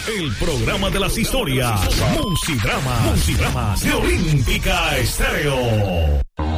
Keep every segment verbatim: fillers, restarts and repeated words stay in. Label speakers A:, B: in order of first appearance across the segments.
A: el programa de las historias. Musidramas. Musidramas de Olímpica Estéreo.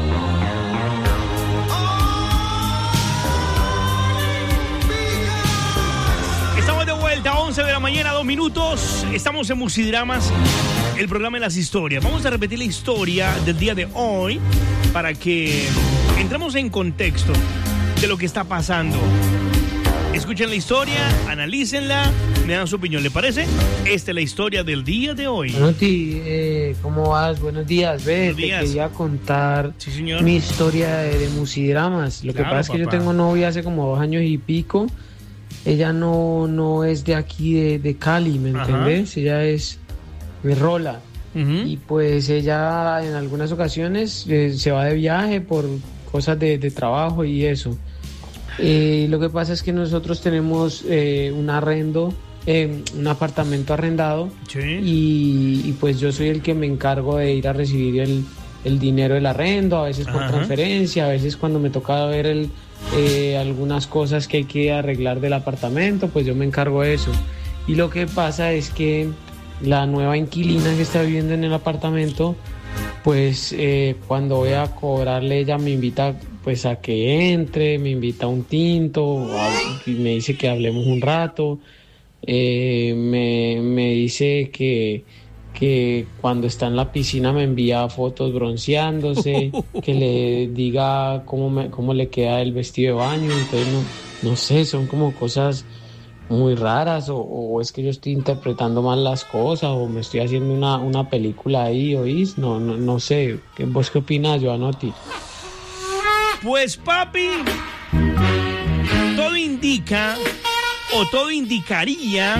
B: Estamos de vuelta, once de la mañana, dos minutos. Estamos en Musidramas, el programa de las historias. Vamos a repetir la historia del día de hoy para que entremos en contexto de lo que está pasando. Escuchen la historia, analícenla, me dan su opinión, ¿le parece? Esta es la historia del día de hoy.
C: Noti, eh, ¿cómo vas? Buenos días. Ve,
B: Buenos
C: te
B: días.
C: quería contar
B: Sí, señor.
C: mi historia de, de Musidramas. Lo
B: Claro,
C: que pasa es que
B: papá.
C: yo tengo novia hace como dos años y pico. Ella no, no es de aquí, de, de Cali, ¿me
B: Ajá.
C: entendés? Ella es de Rola.
B: Uh-huh.
C: Y pues ella en algunas ocasiones eh, se va de viaje por cosas de, de trabajo y eso. Eh, lo que pasa es que nosotros tenemos eh, un arrendo, eh, un apartamento arrendado.
B: Sí.
C: Y, y pues yo soy el que me encargo de ir a recibir el, el dinero del arrendo, a veces por
B: Ajá.
C: transferencia, a veces cuando me toca ver el, eh, algunas cosas que hay que arreglar del apartamento, pues yo me encargo de eso. Y lo que pasa es que la nueva inquilina que está viviendo en el apartamento, pues eh, cuando voy a cobrarle, ella me invita pues a que entre, me invita a un tinto, a- y me dice que hablemos un rato. Eh, me, me dice que, que cuando está en la piscina me envía fotos bronceándose, que le diga cómo, me, cómo le queda el vestido de baño. Entonces no, no sé, son como cosas muy raras, o, o es que yo estoy interpretando mal las cosas, o me estoy haciendo una, una película ahí, ¿oís? No, no, no sé. ¿Qué- ¿Vos qué opinas, Joanotti?
B: Pues papi, todo indica, o todo indicaría,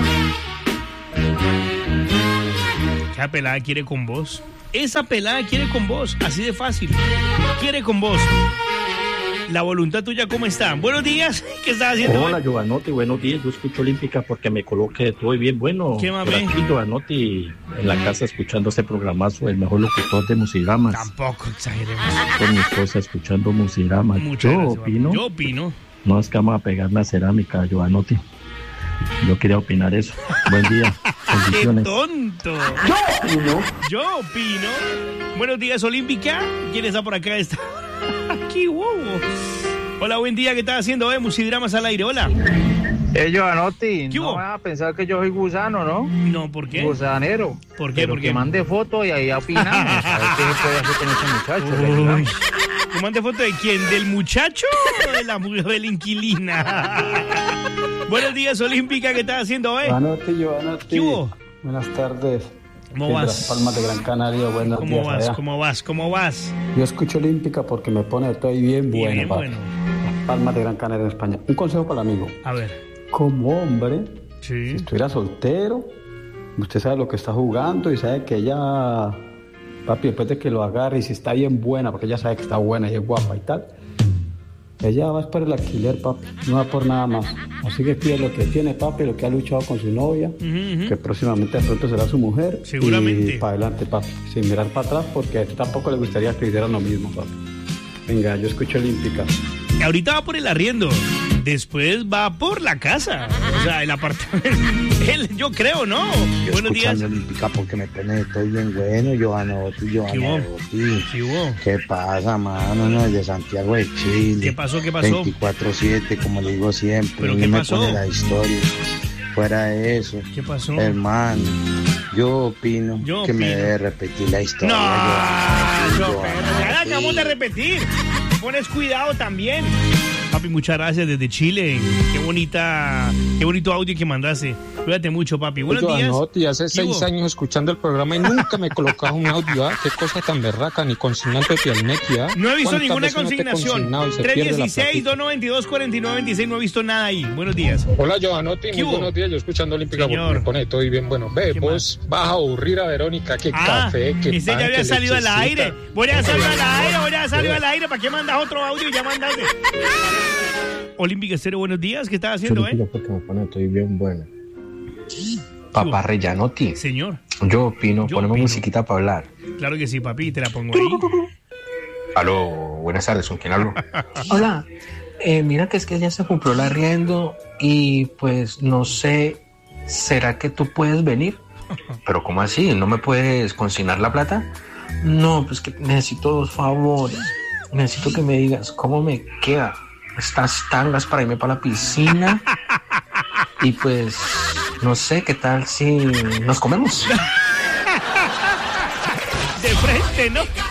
B: que esa pelada quiere con vos. Esa pelada quiere con vos, así de fácil. Quiere con vos. La voluntad tuya, ¿cómo está? Buenos días, ¿qué estás haciendo?
D: Hola, Giovanotti, buenos días. Yo escucho Olímpica porque me coloqué todo bien bueno.
B: ¿Qué,
D: Por
B: mami?
D: aquí, Giovanotti, en la casa escuchando este programazo, el mejor locutor de Musidramas.
B: Tampoco exageremos.
D: Con mi esposa escuchando Musidramas.
B: Muchas
D: Yo
B: gracias,
D: opino,
B: papi. Yo opino.
D: no es que vamos a pegar la cerámica, Giovanotti. Yo quería opinar eso. Buen día,
B: ¡Qué
D: bendiciones.
B: tonto!
C: Yo opino.
B: Yo opino. Buenos días, Olímpica. ¿Quién está por acá? Está aquí, wow. Hola, buen día. ¿Qué estás haciendo? Eh, Musidramas al aire. Hola.
E: Eh, Giovanotti,
B: ¿Qué hubo?
E: no vas a pensar que yo soy gusano, ¿no?
B: No, ¿por qué?
E: Gusanero.
B: ¿Por qué?
E: Pero
B: ¿Por qué?
E: que mande fotos y ahí opinamos. A ver qué se puede hacer con ese muchacho. le
B: Uy.
E: ayudamos.
B: ¿Tú mandas foto de quién? ¿Del muchacho o de la mujer de la inquilina? Buenos días, Olímpica. ¿Qué estás haciendo, eh?
F: Giovanotti, Giovanotti.
B: ¿Qué hubo?
F: Buenas tardes.
B: ¿Cómo
F: Desde
B: vas?
F: Las Palmas de Gran Canaria, buenos
B: ¿Cómo
F: días
B: vas?
F: allá.
B: ¿Cómo vas? ¿Cómo vas?
F: Yo escucho Olímpica porque me pone todo ahí bien
B: Y
F: bueno,
B: bien
F: papi.
B: bueno.
F: Palmas de Gran Canaria en España. Un consejo para el amigo.
B: A ver.
F: Como hombre,
B: Sí.
F: si estuviera soltero, usted sabe lo que está jugando y sabe que ella, papi, después de que lo agarre y si está bien buena, porque ella sabe que está buena y es guapa y tal, ella va por el alquiler, papi, no va por nada más. Así que pide lo que tiene, papi, lo que ha luchado con su novia,
B: Ujú, ujú.
F: que próximamente de pronto será su mujer.
B: Seguramente.
F: Y para adelante, papi, sin mirar para atrás, porque a él tampoco le gustaría que hicieran lo mismo, papi. Venga, yo escucho Olímpica.
B: Ahorita va por el arriendo. Después va por la casa. O sea, el apartamento. Él, yo creo, ¿no?
G: Yo
B: Buenos días.
G: escuchando Olímpica porque me pone estoy bien bueno, Giovanotti, Giovanotti.
B: ¿Qué hubo?
G: ¿Qué pasa, mano? No, de Santiago de Chile.
B: ¿Qué pasó? ¿Qué pasó?
G: veinticuatro siete, como le digo siempre.
B: ¿Pero
G: y
B: qué
G: me
B: pasó?
G: pone la historia. Fuera de eso,
B: ¿Qué pasó?
G: hermano, yo opino
B: Yo
G: que me
B: opino.
G: debe repetir la historia.
B: No,
G: Giovanotti,
B: no, pero ya la acabamos de repetir. Pones cuidado también. Papi, muchas gracias desde Chile. Qué bonita, qué bonito audio que mandaste. Cuídate mucho, papi. Buenos días.
H: Giovanotti, hace
B: ¿Qué
H: seis
B: hubo?
H: años escuchando el programa y nunca me colocaba un audio, ¿ah? Qué cosa tan berraca, ni consignante de Pialnetti, ¿ah?
B: No he visto
H: ¿Cuántas
B: ninguna
H: veces no te he
B: consignación.
H: consignado y se
B: tres
H: pierde la
B: dieciséis,
H: platica?
B: dos noventa y dos, cuarenta y nueve veintiséis. No he visto nada ahí. Buenos días.
H: Hola, Giovanotti,
B: ¿Qué
H: muy
B: hubo?
H: buenos días. Yo escuchando Olímpica
B: Señor.
H: porque me pone todo y bien bueno. Ve,
B: ¿Qué
H: vos vas a aburrir a Verónica, que
B: Ah,
H: café, que
B: ese
H: pan,
B: ya había
H: que
B: salido al
H: lechecita.
B: aire. Voy a salir al aire, voy a salir al aire. ¿Para qué mandas otro audio y ya mandaste? Olímpica Estéreo, buenos días. ¿Qué estás haciendo, eh?
G: Olímpica porque me pone estoy bien bueno. Papá Rellanotti,
B: Señor,
G: yo opino,
B: Yo
G: ponemos
B: opino.
G: musiquita para hablar.
B: claro que sí, papi. Te la pongo ahí.
G: Aló, buenas tardes, ¿con quién hablo?
C: Hola, eh, mira que es que ya se cumplió el arriendo y pues no sé
I: ¿será que tú puedes venir? Pero ¿cómo así? ¿No me puedes consignar la plata? No, pues que necesito dos favores. Necesito que me digas cómo me queda estas tangas para irme para la piscina. Y pues, no sé, ¿qué tal si nos comemos?
B: De frente, ¿no?